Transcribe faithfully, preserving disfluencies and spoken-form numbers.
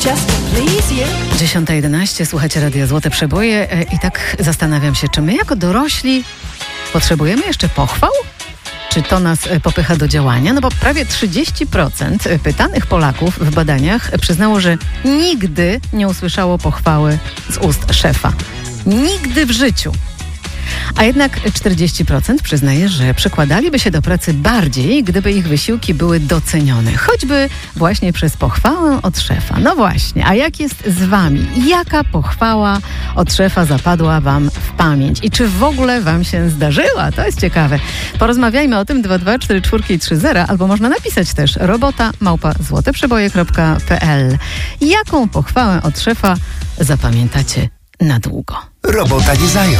dziesiąta jedenaście, słuchacie Radia Złote Przeboje i tak zastanawiam się, czy my jako dorośli potrzebujemy jeszcze pochwał? Czy to nas popycha do działania? No bo prawie trzydzieści procent pytanych Polaków w badaniach przyznało, że nigdy nie usłyszało pochwały z ust szefa. Nigdy w życiu. A jednak czterdzieści procent przyznaje, że przykładaliby się do pracy bardziej, gdyby ich wysiłki były docenione. Choćby właśnie przez pochwałę od szefa. No właśnie, a jak jest z wami? Jaka pochwała od szefa zapadła wam w pamięć? I czy w ogóle wam się zdarzyła? To jest ciekawe. Porozmawiajmy o tym dwa dwa cztery cztery trzy zero, albo można napisać też robota małpa złoteprzeboje kropka p l. Jaką pochwałę od szefa zapamiętacie na długo? Robota nie zajął.